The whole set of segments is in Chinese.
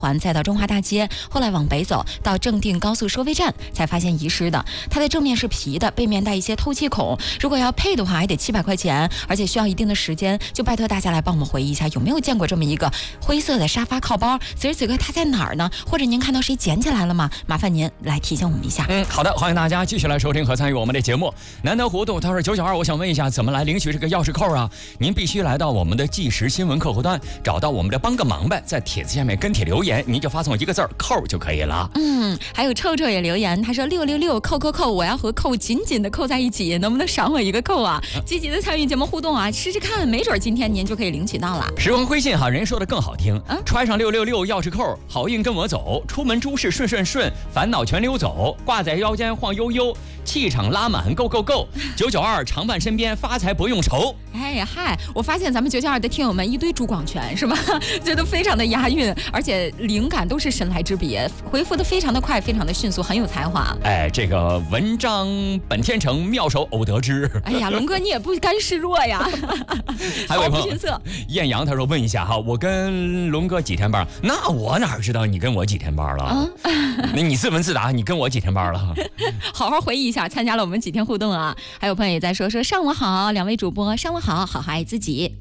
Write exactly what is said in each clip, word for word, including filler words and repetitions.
环再到中华大街，后来往北走到正定高速收费站，才发现遗失的。它的正面是皮的，背面带一些透气孔，如果要配的话还得七百块钱，而且需要一定的时间，就拜托大家来帮我们回忆一下，有没有见过这么一个灰色的沙发靠包？此时此刻它在哪儿呢？或者您看到谁捡起来了吗？麻烦您来提醒我们一下。 嗯，好的，欢迎大家继续来收听和参与我们的节目。难得糊涂，他说九九二，我想问一下，怎么来领取这个钥匙扣啊？您必须来到我们的即时新闻客户端，找到我们的帮个忙呗，在帖子下面跟帖留言，您就发送一个字儿扣就可以了。 嗯，还有臭臭也留言，他说六六六扣扣扣，我要和扣紧紧的扣在一起，能不能赏我一个扣啊？积极的参与节目互动啊，试试看，没准今天您就可以领取到了。 时光辉信哈，人说的更好听，嗯、穿上六六六钥匙扣，好运跟我走，出门诸事顺顺顺，烦恼全溜走，挂在腰间晃悠悠，气场拉满 ，Go Go Go， 九九二常伴身边，发财不用愁。 哎呀嗨，我发现咱们九九二的听友们一堆主广权是吧？这都非常的押韵，而且灵感都是神来之笔，回复的非常的快，非常的迅速，很有才华。 哎，这个文章本天成，妙手偶得之。 哎呀，龙哥你也不甘示弱呀。 还有一朋友艳阳，他说问一下哈，我跟龙哥几天班？那我哪知道你跟我几天班了？啊、那你自问自答，你跟我几天班了？ 好好回忆一下，参加了我们几天互动啊。还有朋友也在说说上午好，两位主播上午好，好好爱自己。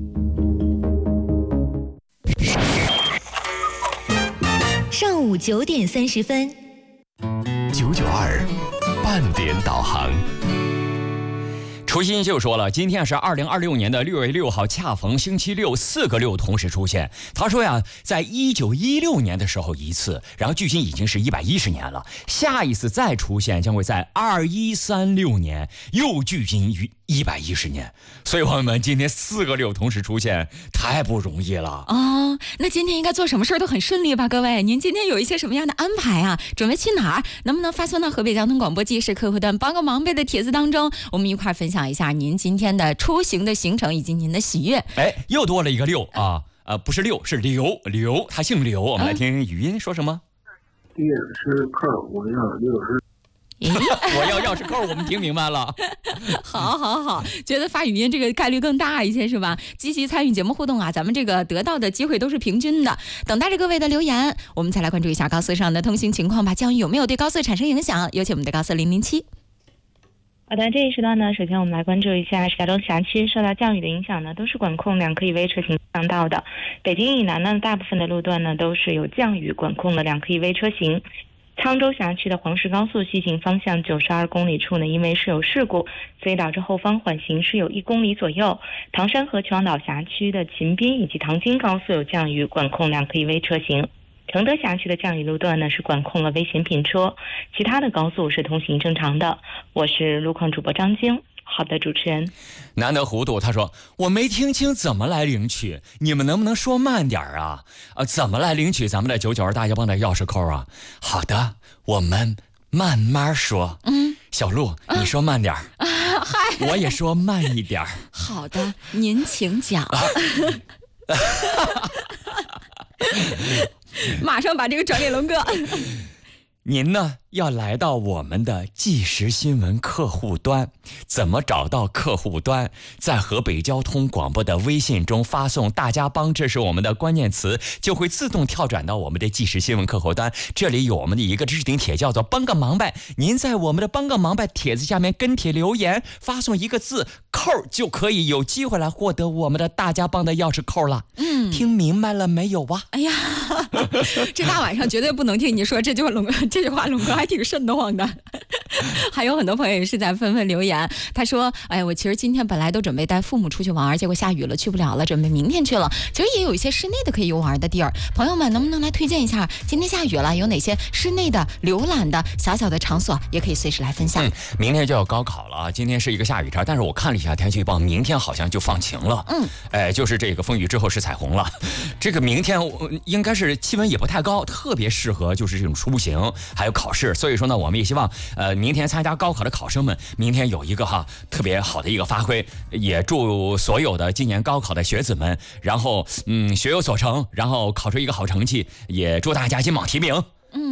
上午九点三十分， 九九二半点导航。 初心就说了，今天是二零二六年的六月六号，恰逢星期六，四个六同时出现。他说呀，在一九一六年的时候一次，然后距今已经是一百一十年了。下一次再出现将会在二一三六年，又距今于一百一十年。所以朋友们，今天四个六同时出现，太不容易了哦。那今天应该做什么事儿都很顺利吧，各位？您今天有一些什么样的安排啊？准备去哪儿？能不能发送到河北交通广播记事客户端帮个忙呗的帖子当中，我们一块分享一下您今天的出行的行程以及您的喜悦。 哎，又多了一个六啊，呃，不是六，是刘刘，他姓刘。我们来听语音说什么？ 钥匙扣，我要钥匙。 我要钥匙扣，我们听明白了。 好好好，觉得发语音这个概率更大一些是吧？积极参与节目互动啊，咱们这个得到的机会都是平均的。等待着各位的留言，我们再来关注一下高速上的通行情况吧。降雨有没有对高速产生影响？有请我们的高速零零七。 好的，这一时段呢，首先我们来关注一下石家庄辖区受到降雨的影响呢，都是管控两可以微车行上道的。北京以南呢，大部分的路段呢都是有降雨管控的两可以微车行。沧州辖区的黄石高速西行方向九十二公里处呢，因为是有事故，所以导致后方缓行是有一公里左右。唐山和秦皇岛辖区的秦滨以及唐津高速有降雨管控两可以微车行。承德辖区的降雨路段呢是管控了危险品车，其他的高速是通行正常的。我是路况主播张晶。好的，主持人。 难得糊涂，他说我没听清怎么来领取，你们能不能说慢点啊？啊，怎么来领取咱们的九九二大家帮的钥匙扣啊？好的，我们慢慢说。嗯，小鹿，嗯、你说慢点。啊，嗨，我也说慢一点。 好的，您请讲。马上把这个转给龙哥。 您呢要来到我们的即时新闻客户端，怎么找到客户端？在河北交通广播的微信中发送大家帮，这是我们的关键词，就会自动跳转到我们的即时新闻客户端。这里有我们的一个置顶帖，叫做帮个忙呗。您在我们的帮个忙呗帖子下面跟帖留言，发送一个字扣，就可以有机会来获得我们的大家帮的钥匙扣了。嗯，听明白了没有啊？ 哎呀，这大晚上绝对不能听你说这句话，龙这句话龙哥还挺瘆得慌的。还有很多朋友也是在纷纷留言，他说哎，我其实今天本来都准备带父母出去玩，结果下雨了去不了了，准备明天去了。其实也有一些室内的可以游玩的地儿，朋友们能不能来推荐一下今天下雨了有哪些室内的浏览的小小的场所，也可以随时来分享。 嗯，明天就要高考了，今天是一个下雨天，但是我看了一下天气预报，明天好像就放晴了。嗯，哎，就是这个风雨之后是彩虹了。这个明天应该是气温也不太高，特别适合就是这种出行还有考试。所以说呢，我们也希望呃明天参加高考的考生们明天有一个哈特别好的一个发挥，也祝所有的今年高考的学子们然后嗯学有所成，然后考出一个好成绩，也祝大家金榜题名。 嗯，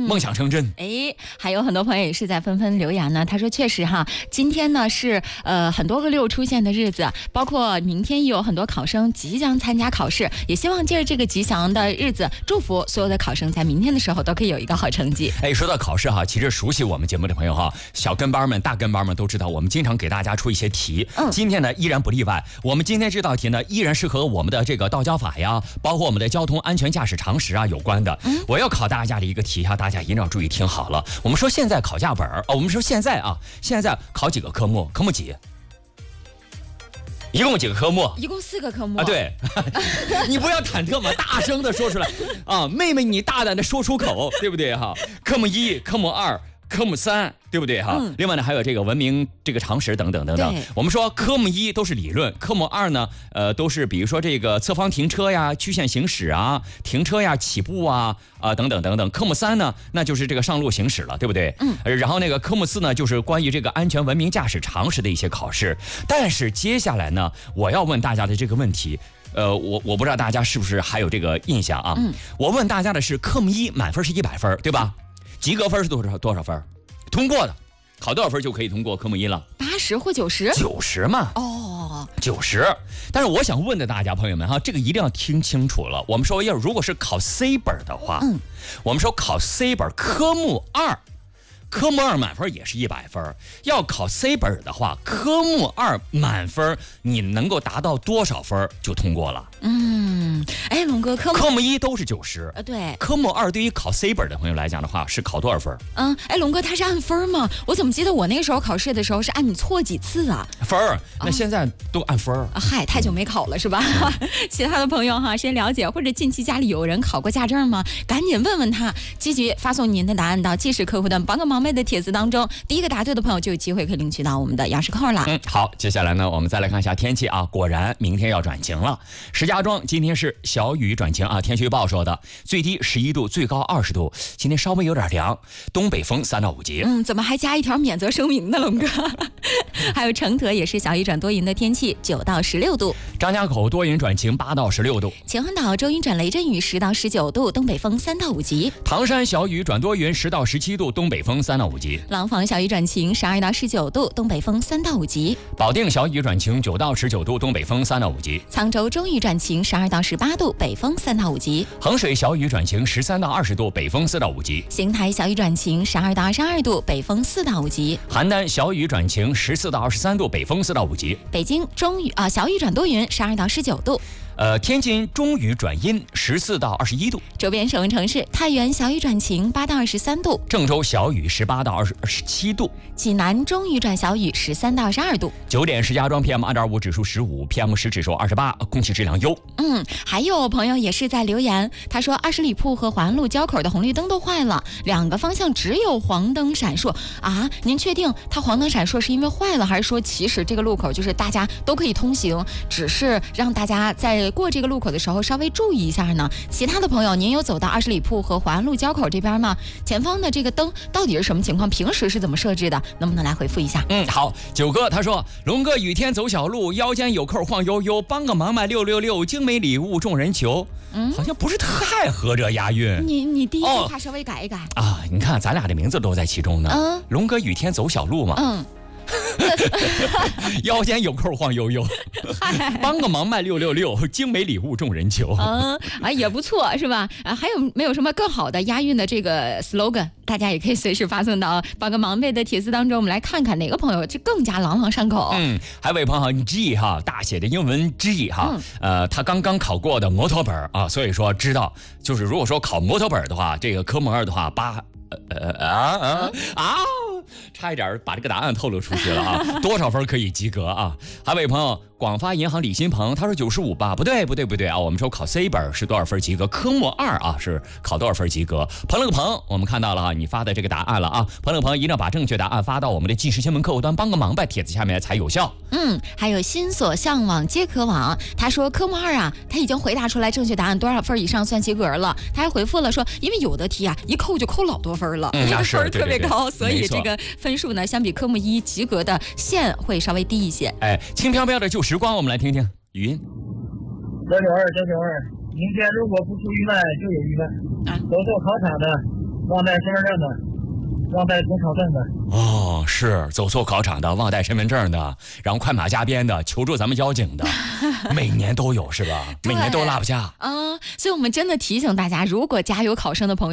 梦想成真。 哎，还有很多朋友也是在纷纷留言呢。他说，确实哈，今天呢是呃很多个六出现的日子，包括明天也有很多考生即将参加考试，也希望借着这个吉祥的日子，祝福所有的考生在明天的时候都可以有一个好成绩。 哎，说到考试哈，其实熟悉我们节目的朋友哈，小跟班们、大跟班们都知道，我们经常给大家出一些题。嗯，今天呢依然不例外。我们今天这道题呢，依然是和我们的这个道交法呀，包括我们的交通安全驾驶常识啊有关的。嗯，我要考大家的一个题哈，大家一定要注意听好了。我们说现在考驾本哦，我们说现在啊，现在考几个科目？科目几？一共几个科目？ 一共四个科目啊。对，你不要忐忑嘛，大声的说出来啊，妹妹你大胆的说出口，对不对哈？科目一、科目二、科目三，对不对哈？嗯、另外呢，还有这个文明这个常识等等等等。我们说科目一都是理论，科目二呢，呃，都是比如说这个侧方停车呀、曲线行驶啊、停车呀、起步啊啊、呃、等等等等。科目三呢，那就是这个上路行驶了，对不对？嗯。然后那个科目四呢，就是关于这个安全文明驾驶常识的一些考试。但是接下来呢，我要问大家的这个问题。呃，我我不知道大家是不是还有这个印象啊？嗯。我问大家的是，科目一满分是一百分，对吧？及格分是多少多少分？通过的，考多少分就可以通过科目一了？ 八十或九十？ 九十嘛。哦，九十。但是我想问的大家朋友们哈，这个一定要听清楚了。我们说要如果是考 C 本的话，嗯，我们说考 C 本科目二。科目二满分也是一百分，要考 C 本的话，科目二满分你能够达到多少分就通过了？ 嗯，哎，龙哥，科目科目一都是九十， 呃，对， 科目二对于考 C 本的朋友来讲的话，是考多少分？ 嗯，哎，龙哥，他是按分吗？我怎么记得我那个时候考试的时候是按你错几次啊？ 分儿，那现在都按分儿、 啊。嗨，太久没考了是吧？嗯、其他的朋友哈，谁了解或者近期家里有人考过驾照吗？赶紧问问他，积极发送您的答案到即时客户端帮个忙妹的帖子当中，第一个答对的朋友就有机会可以领取到我们的钥匙扣了。 嗯，好，接下来呢，我们再来看一下天气啊，果然明天要转晴了。石家庄今天是小雨转晴啊，天气预报说的，最低十一度，最高二十度，今天稍微有点凉，东北风三到五级。 嗯，怎么还加一条免责声明呢，龙哥？还有承德也是小雨转多云的天气，九到十六度。 张家口多云转晴，八到十六度。 秦皇岛周云转雷阵雨，十到十九度，东北风三到五级。 唐山小雨转多云，十到十七度，东北风三到五级。 廊坊小雨转晴，十二到十九度，东北风三到五级。 保定小雨转晴，九到十九度，东北风三到五级。 沧州中雨转晴，十二到十八度，北风三到五级。 衡水小雨转晴，十三到二十度，北风四到五级。 邢台小雨转晴，十二到二十二度，北风四到五级。 邯郸小雨转晴，十四到二十三度，北风四到五级。 北京中雨啊、呃，小雨转多云，十二到十九度。 呃，天津中雨转阴，十四到二十一度。 周边省会城市太原小雨转晴，八到二十三度。 郑州小雨，十八到二十七度。 济南中雨转小雨，十三到二十二度。 九点，石家庄 P M 二点五 指数十五 ，P M 十 指数二十八，空气质量优。 嗯，还有朋友也是在留言，他说二十里铺和环路交口的红绿灯都坏了，两个方向只有黄灯闪烁啊！您确定它黄灯闪烁是因为坏了，还是说其实这个路口就是大家都可以通行，只是让大家在过这个路口的时候稍微注意一下呢？其他的朋友，您有走到二十里铺和环路交口这边吗？前方的这个灯到底是什么情况？平时是怎么设置的？能不能来回复一下？ 嗯，好，九哥他说，龙哥雨天走小路，腰间有扣晃悠悠，帮个忙吧六六六，精美礼物众人求。嗯，好像不是太合这押韵。 你你第一句话稍微改一改、 哦、啊！你看咱俩的名字都在其中呢。嗯，龙哥雨天走小路嘛。嗯。腰间有扣晃悠悠，帮个忙卖六六六，精美礼物众人求。 嗯啊，也不错是吧？啊，还有没有什么更好的押韵的这个 slogan？ 大家也可以随时发送到帮个忙妹的帖子当中，我们来看看哪个朋友就更加朗朗上口。 嗯，还有位朋友 G 哈，大写的英文 G 哈，嗯、呃，他刚刚考过的摩托本啊，所以说知道，就是如果说考摩托本的话，这个科目二的话，八呃呃啊啊啊。差一点把这个答案透露出去了啊！多少分可以及格啊？还有位朋友，广发银行李新鹏，他说九十五吧？不对，不对，不对啊！我们说考 C 本是多少分及格？科目二啊是考多少分及格？彭了个彭，我们看到了啊，你发的这个答案了啊！彭了个彭，一定要把正确答案发到我们的即时新闻客户端，帮个忙呗，帖子下面才有效。 嗯，还有心所向往皆可往，他说科目二啊，他已经回答出来正确答案多少分以上算及格了。他还回复了说，因为有的题啊一扣就扣老多分了， 嗯， 这个分特别高， 对对对， 所以这个分数呢，相比科目一及格的线会稍微低一些。 哎，轻飘飘的旧时光，我们来听听语音。 小九二，小九二，明天如果不出意外就有意外啊！走错考场的忘带身份证的，忘带工考证的。 哦，是走错考场的，忘带身份证的，然后快马加鞭的求助咱们交警的，每年都有是吧？每年都落不下。 啊、所以我们真的提醒大家，如果家有考生的朋友。